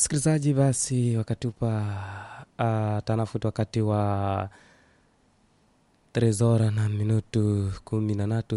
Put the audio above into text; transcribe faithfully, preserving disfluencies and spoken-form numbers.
Msikilizaji, basi wakatupa uh, tanafuta wakati wa trezora na minutu kumi na natu